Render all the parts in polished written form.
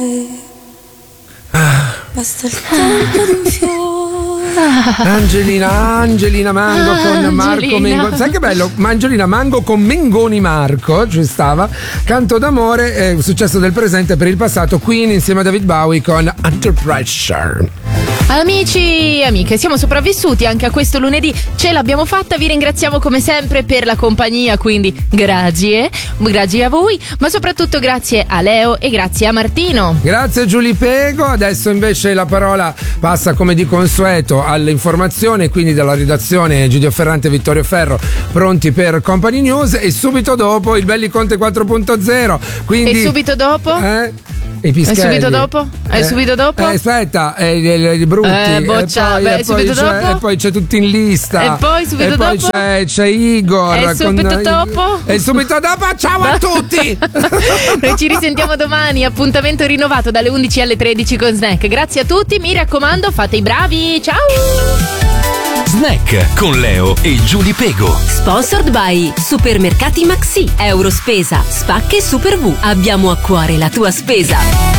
Basta il tempo di un fiore. Angelina Mango con Marco Mengoni. Sai che bello? Angelina Mango con Mengoni Marco, ci stava. Canto d'amore, successo del presente per il passato. Queen insieme a David Bowie con Under Pressure. Amici e amiche, siamo sopravvissuti anche a questo lunedì, ce l'abbiamo fatta, vi ringraziamo come sempre per la compagnia, quindi grazie a voi, ma soprattutto grazie a Leo e grazie a Martino. Grazie Giulia Pego, adesso invece la parola passa come di consueto all'informazione, quindi dalla redazione Gidio Ferrante e Vittorio Ferro pronti per Company News e subito dopo il Belli Conte 4.0. Quindi, e subito dopo? I pischelli. E subito dopo? Subito dopo? Aspetta, i brutti. Boccia, subito dopo? E poi c'è tutti in lista. E poi subito dopo? Poi c'è Igor. E subito dopo? E subito dopo, ciao a tutti! Noi ci risentiamo domani, appuntamento rinnovato dalle 11 alle 13 con Snack. Grazie a tutti, mi raccomando, fate i bravi, ciao! Snack con Leo e Giulia Pego. Sponsored by Supermercati Maxi, Eurospesa, Spacche e Super V. Abbiamo a cuore la tua spesa.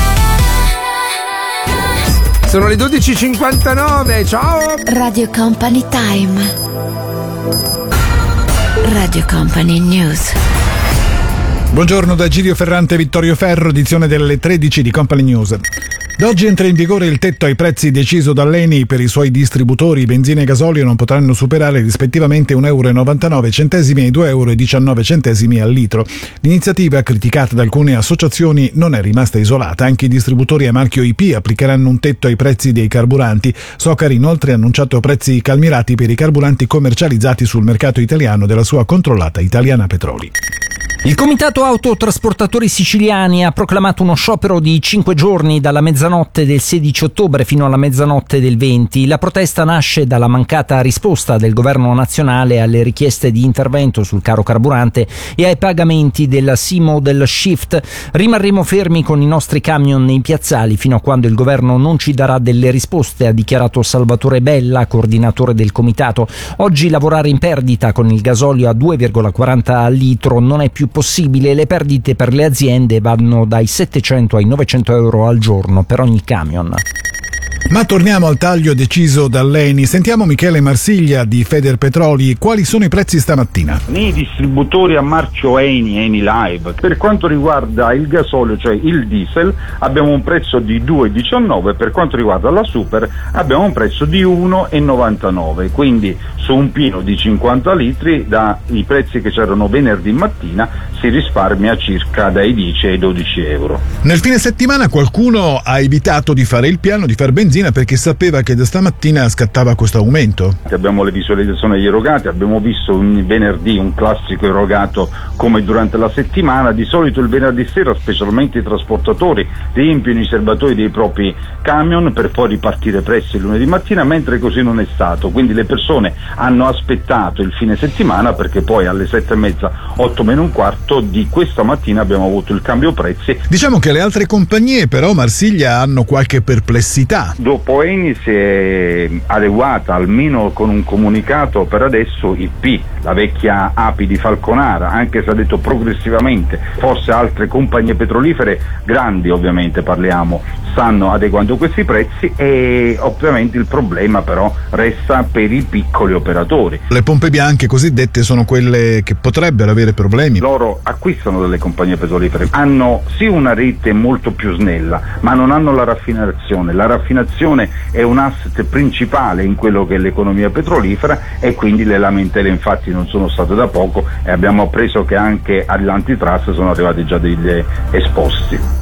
Sono le 12.59, ciao! Radio Company Time. Radio Company News. Buongiorno da Gidio Ferrante e Vittorio Ferro, edizione delle 13 di Company News. Da oggi entra in vigore il tetto ai prezzi deciso dall'ENI per i suoi distributori. Benzina e gasolio non potranno superare rispettivamente €1,99 e €2,19 al litro. L'iniziativa, criticata da alcune associazioni, non è rimasta isolata. Anche i distributori a marchio IP applicheranno un tetto ai prezzi dei carburanti. Socar inoltre ha annunciato prezzi calmierati per i carburanti commercializzati sul mercato italiano della sua controllata Italiana Petroli. Il Comitato Autotrasportatori Siciliani ha proclamato uno sciopero di 5 giorni dalla mezzanotte del 16 ottobre fino alla mezzanotte del 20. La protesta nasce dalla mancata risposta del governo nazionale alle richieste di intervento sul caro carburante e ai pagamenti della C-Model Shift. Rimarremo fermi con i nostri camion nei piazzali fino a quando il governo non ci darà delle risposte, ha dichiarato Salvatore Bella, coordinatore del comitato. Oggi lavorare in perdita con il gasolio a 2,40 al litro non è più possibile. Le perdite per le aziende vanno dai 700 ai 900 euro al giorno per ogni camion. Ma torniamo al taglio deciso dall'ENI. Sentiamo Michele Marsiglia di Federpetroli. Quali sono i prezzi stamattina? Nei distributori a marchio Eni Live, per quanto riguarda il gasolio, cioè il diesel, abbiamo un prezzo di 2,19, per quanto riguarda la super abbiamo un prezzo di 1,99, quindi su un pieno di 50 litri dai prezzi che c'erano venerdì mattina si risparmia circa dai 10 ai 12 euro. Nel fine settimana qualcuno ha evitato di fare il piano, di far benzina, perché sapeva che da stamattina scattava questo aumento. Abbiamo le visualizzazioni degli erogati, abbiamo visto un venerdì un classico erogato come durante la settimana. Di solito il venerdì sera, specialmente i trasportatori, riempiono i serbatoi dei propri camion per poi ripartire presto il lunedì mattina, mentre così non è stato, quindi le persone hanno aspettato il fine settimana, perché poi alle 7:30, 8 meno un quarto di questa mattina abbiamo avuto il cambio prezzi. Diciamo che le altre compagnie però, Marsiglia, hanno qualche perplessità. Dopo Eni si è adeguata, almeno con un comunicato per adesso, IP, la vecchia API di Falconara, anche se ha detto progressivamente. Forse altre compagnie petrolifere grandi, ovviamente parliamo, stanno adeguando questi prezzi, e ovviamente il problema però resta per i piccoli operatori. Le pompe bianche cosiddette sono quelle che potrebbero avere problemi. Loro acquistano dalle compagnie petrolifere, hanno sì una rete molto più snella, ma non hanno la raffinazione. La raffinazione è un asset principale in quello che è l'economia petrolifera, e quindi le lamentele infatti non sono state da poco, e abbiamo appreso che anche all'antitrust sono arrivati già degli esposti.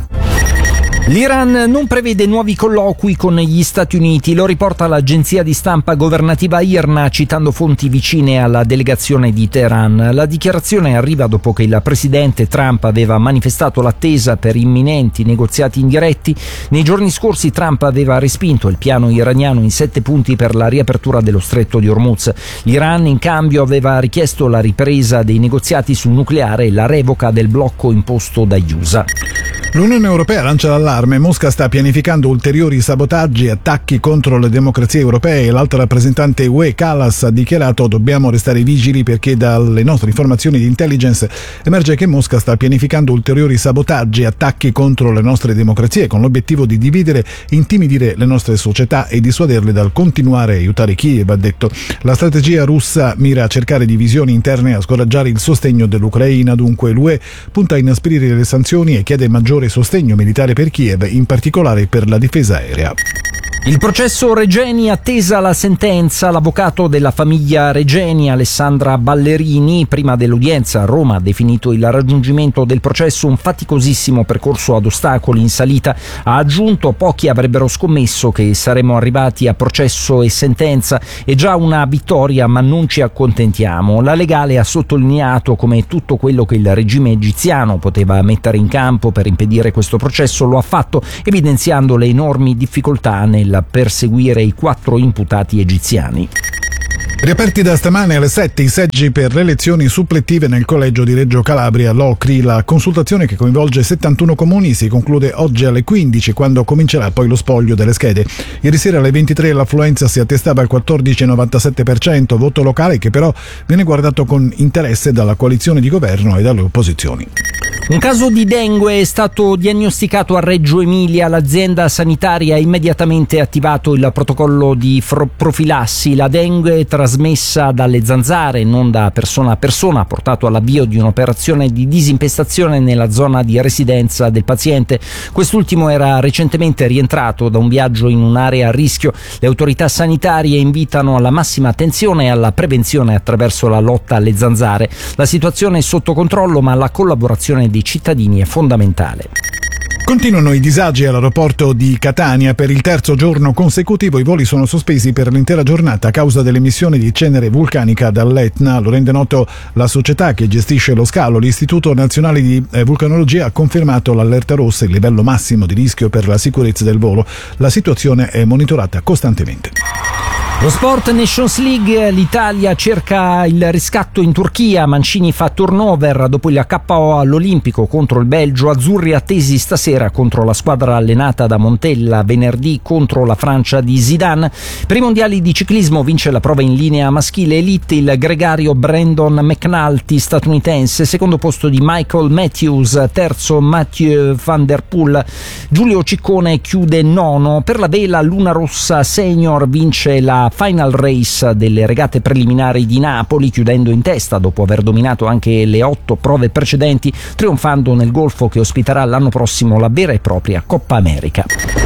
L'Iran non prevede nuovi colloqui con gli Stati Uniti, lo riporta l'agenzia di stampa governativa IRNA citando fonti vicine alla delegazione di Teheran. La dichiarazione arriva dopo che il presidente Trump aveva manifestato l'attesa per imminenti negoziati indiretti. Nei giorni scorsi Trump aveva respinto il piano iraniano in 7 punti per la riapertura dello stretto di Hormuz. L'Iran in cambio aveva richiesto la ripresa dei negoziati sul nucleare e la revoca del blocco imposto dagli USA. L'Unione Europea lancia l'allarme d'allarme. Mosca sta pianificando ulteriori sabotaggi e attacchi contro le democrazie europee. L'alto rappresentante UE Kallas ha dichiarato: dobbiamo restare vigili perché dalle nostre informazioni di intelligence emerge che Mosca sta pianificando ulteriori sabotaggi e attacchi contro le nostre democrazie con l'obiettivo di dividere e intimidire le nostre società e dissuaderle dal continuare a aiutare Kiev, ha detto. La strategia russa mira a cercare divisioni interne e a scoraggiare il sostegno dell'Ucraina. Dunque l'UE punta a inasprire le sanzioni e chiede maggiore sostegno militare per Kiev, in particolare per la difesa aerea. Il processo Regeni, attesa la sentenza. L'avvocato della famiglia Regeni, Alessandra Ballerini, prima dell'udienza a Roma ha definito il raggiungimento del processo un faticosissimo percorso ad ostacoli in salita. Ha aggiunto: pochi avrebbero scommesso che saremmo arrivati a processo e sentenza, è già una vittoria, ma non ci accontentiamo. La legale ha sottolineato come tutto quello che il regime egiziano poteva mettere in campo per impedire questo processo lo ha fatto, evidenziando le enormi difficoltà nel perseguire i 4 imputati egiziani. Riaperti da stamane alle 7 i seggi per le elezioni supplettive nel collegio di Reggio Calabria, l'Ocri. La consultazione, che coinvolge 71 comuni, si conclude oggi alle 15, quando comincerà poi lo spoglio delle schede. Ieri sera alle 23 l'affluenza si attestava al 14,97%, voto locale che però viene guardato con interesse dalla coalizione di governo e dalle opposizioni. Un caso di dengue è stato diagnosticato a Reggio Emilia. L'azienda sanitaria ha immediatamente attivato il protocollo di profilassi. La dengue trasmessa dalle zanzare, non da persona a persona, ha portato all'avvio di un'operazione di disimpestazione nella zona di residenza del paziente. Quest'ultimo era recentemente rientrato da un viaggio in un'area a rischio. Le autorità sanitarie invitano alla massima attenzione e alla prevenzione attraverso la lotta alle zanzare. La situazione è sotto controllo, ma la collaborazione dei cittadini è fondamentale. Continuano i disagi all'aeroporto di Catania. Per il terzo giorno consecutivo i voli sono sospesi per l'intera giornata a causa dell'emissione di cenere vulcanica dall'Etna. Lo rende noto la società che gestisce lo scalo. L'Istituto Nazionale di Vulcanologia ha confermato l'allerta rossa, il livello massimo di rischio per la sicurezza del volo. La situazione è monitorata costantemente. Lo Sport Nations League, l'Italia cerca il riscatto in Turchia. Mancini fa turnover dopo il KO all'Olimpico contro il Belgio. Azzurri attesi stasera contro la squadra allenata da Montella, venerdì contro la Francia di Zidane. Per i mondiali di ciclismo vince la prova in linea maschile elite il gregario Brandon McNulty, statunitense, secondo posto di Michael Matthews, terzo Mathieu van der Poel. Giulio Ciccone chiude nono. Per la vela Luna Rossa Senior vince la final race delle regate preliminari di Napoli, chiudendo in testa dopo aver dominato anche le 8 prove precedenti, trionfando nel golfo che ospiterà l'anno prossimo la vera e propria Coppa America.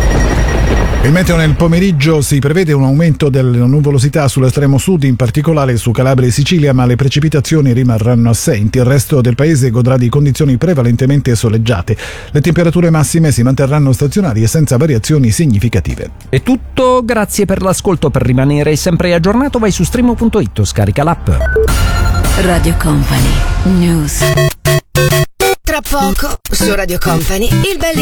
Il meteo nel pomeriggio: si prevede un aumento della nuvolosità sull'estremo sud, in particolare su Calabria e Sicilia, ma le precipitazioni rimarranno assenti. Il resto del paese godrà di condizioni prevalentemente soleggiate. Le temperature massime si manterranno stazionarie senza variazioni significative. È tutto, grazie per l'ascolto. Per rimanere sempre aggiornato vai su streamo.it o scarica l'app. Radio Company News. Tra poco su Radio Company il